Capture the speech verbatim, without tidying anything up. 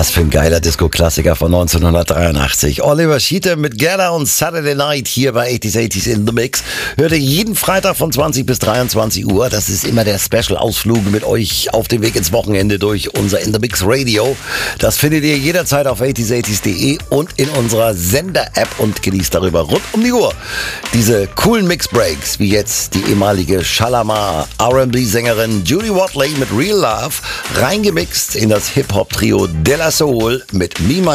Was für ein geiler Disco-Klassiker von neunzehnhundertdreiundachtzig. Oliver Schiete mit Gerda und Saturday Night hier bei achtziger achtziger in the Mix. Hört ihr jeden Freitag von zwanzig bis dreiundzwanzig Uhr. Das ist immer der Special-Ausflug mit euch auf dem Weg ins Wochenende durch unser In the Mix Radio. Das findet ihr jederzeit auf achtziger achtziger punkt de und in unserer Sender-App und genießt darüber rund um die Uhr diese coolen Mix-Breaks, wie jetzt die ehemalige Shalamar R and B-Sängerin Judy Watley mit Real Love, reingemixt in das Hip-Hop-Trio De La Soul mit Me, My